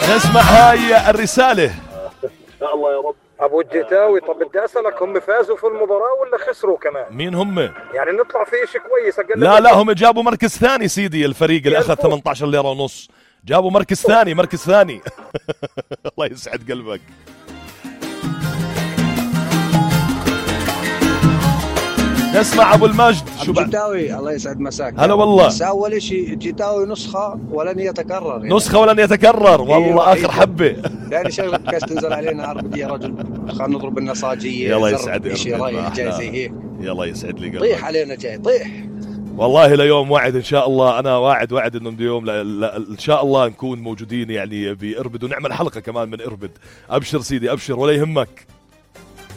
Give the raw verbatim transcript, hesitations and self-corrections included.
نسمع هاي الرسالة. ان شاء الله يا رب. ابو الجتاوي، طب بدي اسالك، هم فازوا في المباراه ولا خسروا كمان؟ مين هم؟ يعني نطلع في شيء كويس. لا لا هم جابوا مركز ثاني سيدي، الفريق اللي اخذ ثمانية عشر ليرة ونص جابوا مركز ثاني، مركز ثاني. الله يسعد قلبك. نسمع ابو المجد. شو الجتاوي الله يسعد مساك. هلا والله. بس اول شيء الجتاوي نسخه ولن يتكرر يعني. نسخه ولن يتكرر والله. اخر حبه يعني شغله كاس تنزل علينا عرض يا رجل، خلينا نضرب النصاجيه. يلا يسعد شيء رايح جاي زي هيك. يلا يسعد لي قلبك. طيح علينا جاي طيح والله ليوم واعد ان شاء الله. انا واعد واعد انه اليوم لا لا ان شاء الله نكون موجودين يعني بإربد، ونعمل حلقه كمان من إربد. ابشر سيدي ابشر ولا يهمك.